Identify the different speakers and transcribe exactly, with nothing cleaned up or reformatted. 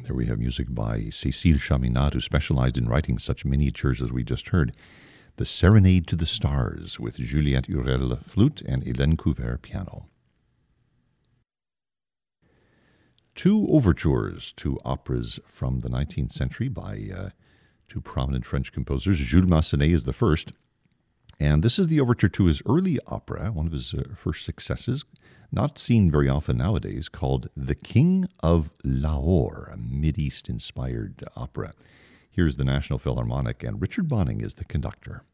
Speaker 1: There we have music by Cécile Chaminade, who specialized in writing such miniatures as we just heard. The Serenade to the Stars with Juliette Hurel flute and Hélène Couvert piano. Two overtures to operas from the nineteenth century by uh, two prominent French composers. Jules Massenet is the first, and this is the overture to his early opera, one of his uh, first successes, not seen very often nowadays, called The King of Lahore, a Mideast-inspired opera. Here's the National Philharmonic, and Richard Bonning is the conductor.